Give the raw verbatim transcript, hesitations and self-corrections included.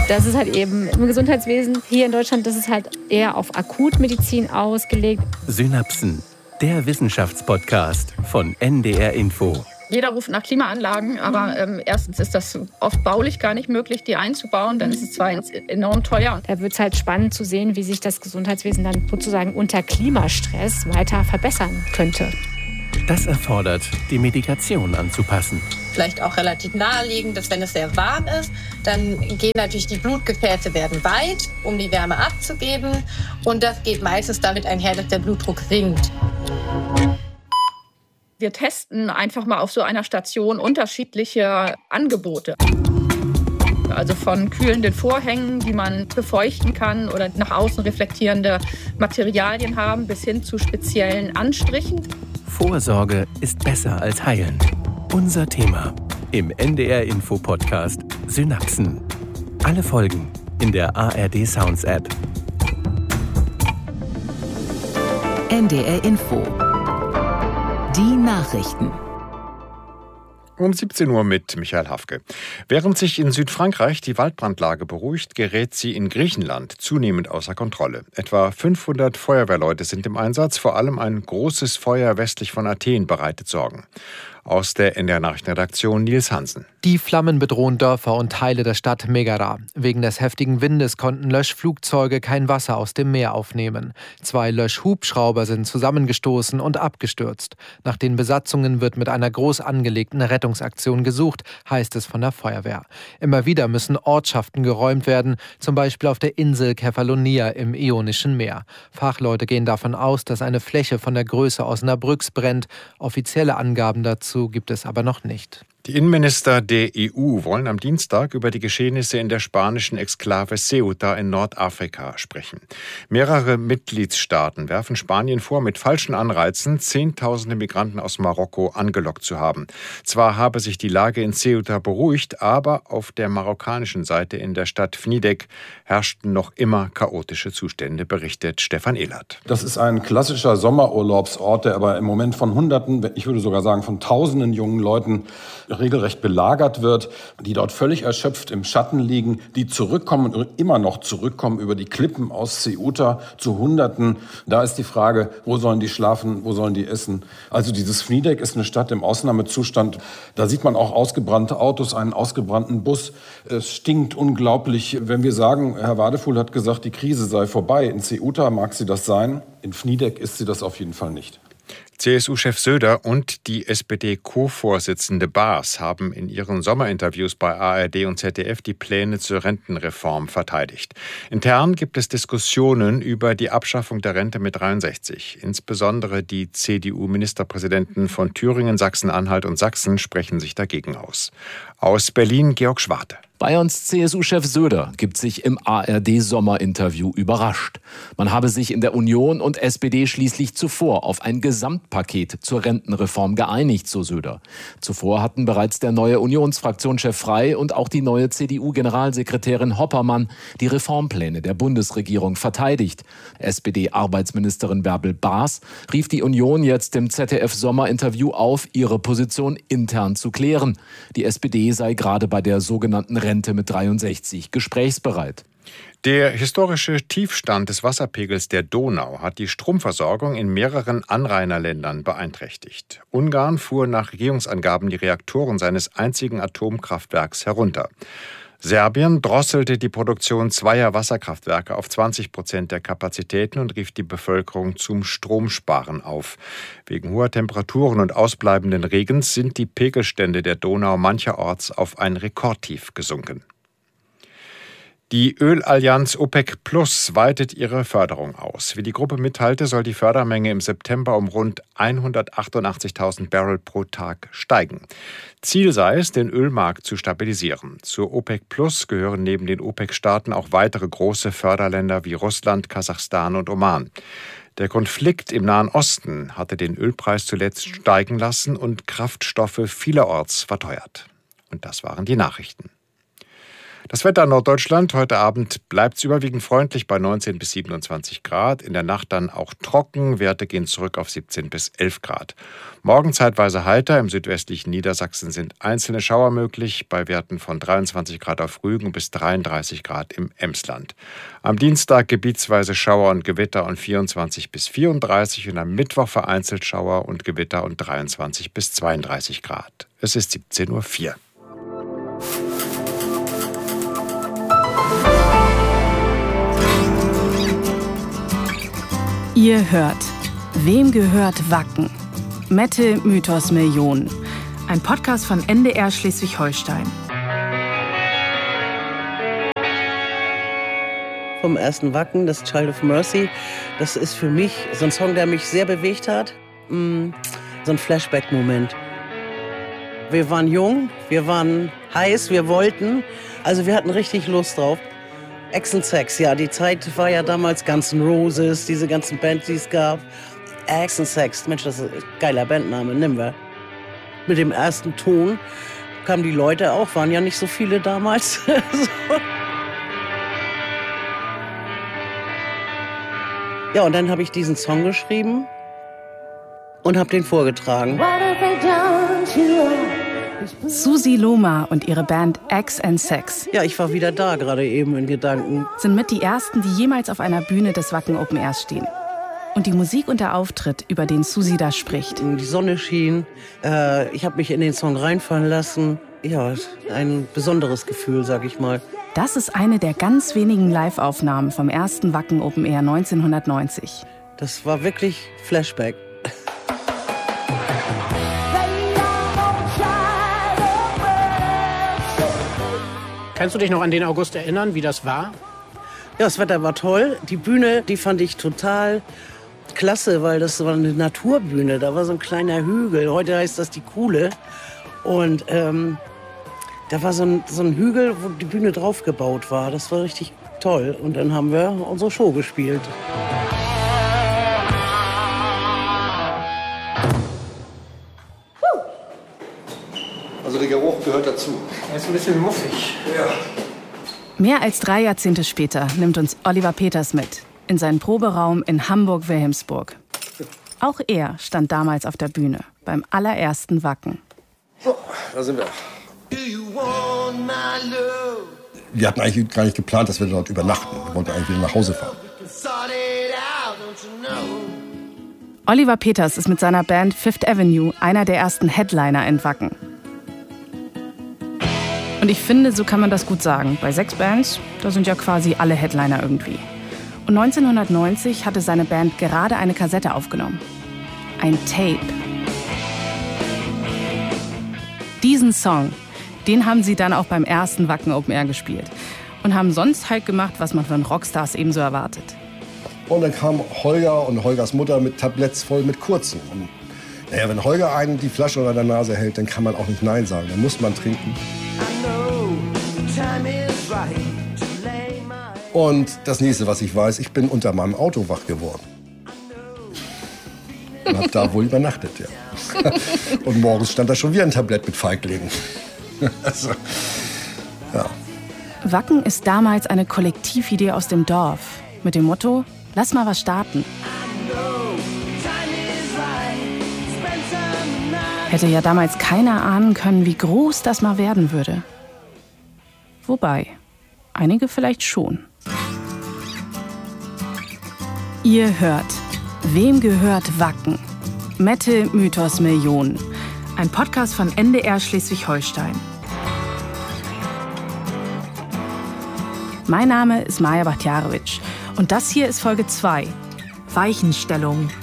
Das ist halt eben im Gesundheitswesen hier in Deutschland, das ist halt eher auf Akutmedizin ausgelegt. Synapsen, der Wissenschaftspodcast von N D R Info. Jeder ruft nach Klimaanlagen, aber ähm, erstens ist das oft baulich gar nicht möglich, die einzubauen. Dann ist es zwar enorm teuer. Da wird es halt spannend zu sehen, wie sich das Gesundheitswesen dann sozusagen unter Klimastress weiter verbessern könnte. Das erfordert, die Medikation anzupassen. Vielleicht auch relativ naheliegend, dass wenn es sehr warm ist, dann gehen natürlich die Blutgefäße werden weit, um die Wärme abzugeben. Und das geht meistens damit einher, dass der Blutdruck sinkt. Wir testen einfach mal auf so einer Station unterschiedliche Angebote. Also von kühlenden Vorhängen, die man befeuchten kann oder nach außen reflektierende Materialien haben, bis hin zu speziellen Anstrichen. Vorsorge ist besser als heilen. Unser Thema im N D R Info Podcast Synapsen. Alle Folgen in der A R D Sounds App. N D R Info. Die Nachrichten. Um siebzehn Uhr mit Michael Hafke. Während sich in Südfrankreich die Waldbrandlage beruhigt, gerät sie in Griechenland zunehmend außer Kontrolle. Etwa fünfhundert Feuerwehrleute sind im Einsatz. Vor allem ein großes Feuer westlich von Athen bereitet Sorgen. Aus der N D R-Nachrichtenredaktion Nils Hansen. Die Flammen bedrohen Dörfer und Teile der Stadt Megara. Wegen des heftigen Windes konnten Löschflugzeuge kein Wasser aus dem Meer aufnehmen. Zwei Löschhubschrauber sind zusammengestoßen und abgestürzt. Nach den Besatzungen wird mit einer groß angelegten Rettungsaktion gesucht, heißt es von der Feuerwehr. Immer wieder müssen Ortschaften geräumt werden, zum Beispiel auf der Insel Kefalonia im Ionischen Meer. Fachleute gehen davon aus, dass eine Fläche von der Größe Osnabrücks brennt. Offizielle Angaben dazu gibt es aber noch nicht. Die Innenminister der E U wollen am Dienstag über die Geschehnisse in der spanischen Exklave Ceuta in Nordafrika sprechen. Mehrere Mitgliedstaaten werfen Spanien vor, mit falschen Anreizen Zehntausende Migranten aus Marokko angelockt zu haben. Zwar habe sich die Lage in Ceuta beruhigt, aber auf der marokkanischen Seite in der Stadt Fnidek herrschten noch immer chaotische Zustände, berichtet Stefan Ehlert. Das ist ein klassischer Sommerurlaubsort, der aber im Moment von Hunderten, ich würde sogar sagen von Tausenden jungen Leuten regelrecht belagert wird, die dort völlig erschöpft im Schatten liegen, die zurückkommen und immer noch zurückkommen über die Klippen aus Ceuta zu Hunderten. Da ist die Frage, wo sollen die schlafen, wo sollen die essen? Also dieses Fnidek ist eine Stadt im Ausnahmezustand. Da sieht man auch ausgebrannte Autos, einen ausgebrannten Bus. Es stinkt unglaublich. Wenn wir sagen, Herr Wadefuhl hat gesagt, die Krise sei vorbei. In Ceuta mag sie das sein, in Fnidek ist sie das auf jeden Fall nicht. C S U-Chef Söder und die S P D-Co-Vorsitzende Baas haben in ihren Sommerinterviews bei A R D und Z D F die Pläne zur Rentenreform verteidigt. Intern gibt es Diskussionen über die Abschaffung der Rente mit dreiundsechzig. Insbesondere die C D U-Ministerpräsidenten von Thüringen, Sachsen-Anhalt und Sachsen sprechen sich dagegen aus. Aus Berlin Georg Schwarte. Bayerns C S U-Chef Söder gibt sich im A R D-Sommerinterview überrascht. Man habe sich in der Union und S P D schließlich zuvor auf ein Gesamtpaket zur Rentenreform geeinigt, so Söder. Zuvor hatten bereits der neue Unionsfraktionschef Frey und auch die neue C D U-Generalsekretärin Hoppermann die Reformpläne der Bundesregierung verteidigt. S P D-Arbeitsministerin Bärbel Baas rief die Union jetzt im Z D F-Sommerinterview auf, ihre Position intern zu klären. Die S P D sei gerade bei der sogenannten Rente mit dreiundsechzig gesprächsbereit. Der historische Tiefstand des Wasserpegels der Donau hat die Stromversorgung in mehreren Anrainerländern beeinträchtigt. Ungarn fuhr nach Regierungsangaben die Reaktoren seines einzigen Atomkraftwerks herunter. Serbien drosselte die Produktion zweier Wasserkraftwerke auf zwanzig Prozent der Kapazitäten und rief die Bevölkerung zum Stromsparen auf. Wegen hoher Temperaturen und ausbleibenden Regens sind die Pegelstände der Donau mancherorts auf ein Rekordtief gesunken. Die Ölallianz OPEC Plus weitet ihre Förderung aus. Wie die Gruppe mitteilte, soll die Fördermenge im September um rund hundertachtundachtzigtausend Barrel pro Tag steigen. Ziel sei es, den Ölmarkt zu stabilisieren. Zur OPEC Plus gehören neben den OPEC-Staaten auch weitere große Förderländer wie Russland, Kasachstan und Oman. Der Konflikt im Nahen Osten hatte den Ölpreis zuletzt steigen lassen und Kraftstoffe vielerorts verteuert. Und das waren die Nachrichten. Das Wetter in Norddeutschland. Heute Abend bleibt es überwiegend freundlich bei neunzehn bis siebenundzwanzig Grad. In der Nacht dann auch trocken. Werte gehen zurück auf siebzehn bis elf Grad. Morgen zeitweise heiter. Im südwestlichen Niedersachsen sind einzelne Schauer möglich. Bei Werten von dreiundzwanzig Grad auf Rügen bis dreiunddreißig Grad im Emsland. Am Dienstag gebietsweise Schauer und Gewitter und vierundzwanzig bis vierunddreißig. Und am Mittwoch vereinzelt Schauer und Gewitter und dreiundzwanzig bis zweiunddreißig Grad. Es ist siebzehn Uhr vier. Ihr hört, wem gehört Wacken? Mette Mythos Millionen. Ein Podcast von N D R Schleswig-Holstein. Vom ersten Wacken, das Child of Mercy, das ist für mich so ein Song, der mich sehr bewegt hat. So ein Flashback-Moment. Wir waren jung, wir waren heiß, wir wollten. Also wir hatten richtig Lust drauf. X and Sex, ja, die Zeit war ja damals Guns N' Roses, diese ganzen Bands, die es gab. X and Sex, Mensch, das ist ein geiler Bandname, nehmen wir. Mit dem ersten Ton kamen die Leute auch, waren ja nicht so viele damals. so. Ja, und dann habe ich diesen Song geschrieben und habe den vorgetragen. Susi Loma und ihre Band X and Sex. Ja, ich war wieder da, gerade eben in Gedanken. Sind mit die ersten, die jemals auf einer Bühne des Wacken Open Airs stehen. Und die Musik und der Auftritt, über den Susi da spricht. Die Sonne schien, äh, ich habe mich in den Song reinfallen lassen. Ja, ein besonderes Gefühl, sag ich mal. Das ist eine der ganz wenigen Live-Aufnahmen vom ersten Wacken Open Air neunzehnhundertneunzig. Das war wirklich Flashback. Kannst du dich noch an den August erinnern, wie das war? Ja, das Wetter war toll. Die Bühne, die fand ich total klasse, weil das war eine Naturbühne. Da war so ein kleiner Hügel. Heute heißt das die Kuhle. Und ähm, da war so ein, so ein Hügel, wo die Bühne drauf gebaut war. Das war richtig toll. Und dann haben wir unsere Show gespielt. Also der Geruch gehört dazu. Er ist ein bisschen muffig. Ja. Mehr als drei Jahrzehnte später nimmt uns Oliver Peters mit in seinen Proberaum in Hamburg-Wilhelmsburg. Auch er stand damals auf der Bühne beim allerersten Wacken. So, da sind wir. Wir hatten eigentlich gar nicht geplant, dass wir dort übernachten. Wir wollten eigentlich wieder nach Hause fahren. Oliver Peters ist mit seiner Band Fifth Avenue einer der ersten Headliner in Wacken. Und ich finde, so kann man das gut sagen. Bei sechs Bands, da sind ja quasi alle Headliner irgendwie. Und neunzehnhundertneunzig hatte seine Band gerade eine Kassette aufgenommen. Ein Tape. Diesen Song, den haben sie dann auch beim ersten Wacken Open Air gespielt. Und haben sonst halt gemacht, was man von Rockstars ebenso erwartet. Und dann kam Holger und Holgers Mutter mit Tabletts voll mit Kurzen. Und naja, wenn Holger einen die Flasche unter der Nase hält, dann kann man auch nicht Nein sagen. Dann muss man trinken. Und das nächste, was ich weiß, ich bin unter meinem Auto wach geworden. Und hab da wohl übernachtet, ja. Und morgens stand da schon wieder ein Tablett mit Feiglingen. Also, ja. Wacken ist damals eine Kollektividee aus dem Dorf. Mit dem Motto, lass mal was starten. Hätte ja damals keiner ahnen können, wie groß das mal werden würde. Wobei, einige vielleicht schon. Ihr hört, wem gehört Wacken? Mette Mythos Millionen. Ein Podcast von N D R Schleswig-Holstein. Mein Name ist Maja Bachtjarewitsch und das hier ist Folge zwei. Weichenstellung.